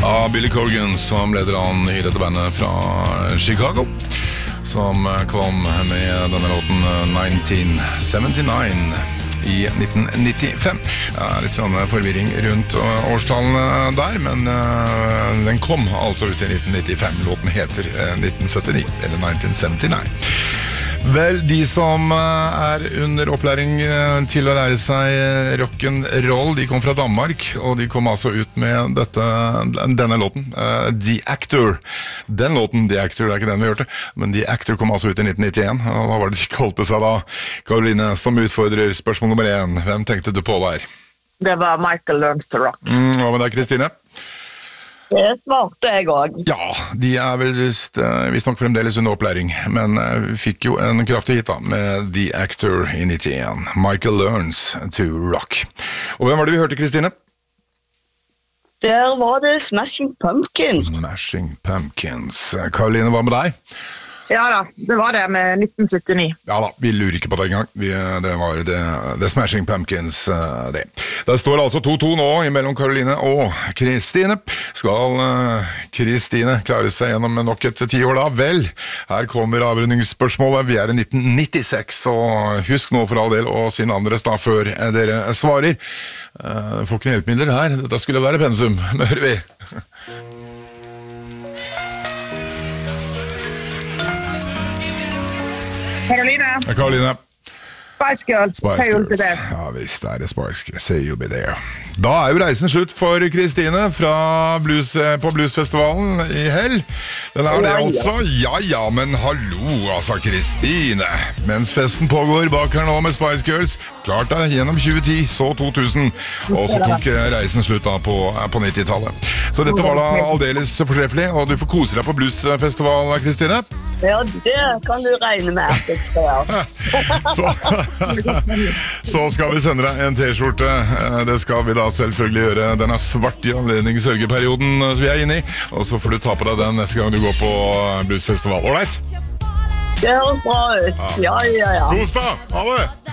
av Billy Corgan, som leder an I dette bandet fra Chicago, som kom med denne låten 1979 I 1995. Ja, litt sånn forvirring rundt årstallene der, men den kom altså ut I 1995. Låten heter 1979, eller 1979. Vel, de som under opplæring til å lære seg rock'n'roll, de kom fra Danmark, og de kom altså ut med denne låten, The Actor. Den låten, The Actor, det ikke den vi hørte, men The Actor kom altså ut I 1991, og hva var det de kalte seg da? Caroline, som utfordrer spørsmål nummer 1, hvem tenkte du på der? Det var Michael Learns to Rock. Hva med deg, Kristine? Det svarte jeg også. Ja, de vel visst nok fremdeles under opplæring, men fikk jo en kraftig hit da, med The Actor I 91. Michael Learns to Rock. Og hvem var det vi hørte, Kristine? Der var det Smashing Pumpkins. Smashing Pumpkins. Caroline, hva med deg? Ja da, det var det med 1979. Ja da, vi lurer ikke på det engang. Det var det Smashing Pumpkins, det. Det står altså 2-2 nå mellom Caroline og Kristine. Skal Kristine klare seg gjennom nok et 10 år da? Vel, her kommer avrundingsspørsmålet. Vi I 1996, og husk nå for all del å si navnet da før dere svarer. Får ikke hjelpemidler her. Dette skulle være pensum, hører vi. Caroline. Spice Girls, Say You'll Be There. Ja visst, det Spice Girls, Say You'll Be There. Da jo reisen slutt for Kristine fra på Bluesfestivalen I hell. Den det altså. Ja, men hallo, altså Kristine. Mens festen pågår bak her nå med Spice Girls, klart det gjennom 2010, så 2000, og så tok reisen slutt da på 90-tallet. Så dette var da aldeles fortreffelig, og du får kose deg på Bluesfestival, Kristine. Ja, det kan du regne med. Så skal vi sende deg en t-skjorte. Det skal vi da selvfølgelig gjøre. Den svart I anledning sørgeperioden vi inne I. Og så får du ta på deg den neste gang du går på Bluesfestival. Alright? Det høres bra ut. Ja. Kos da! Ha det!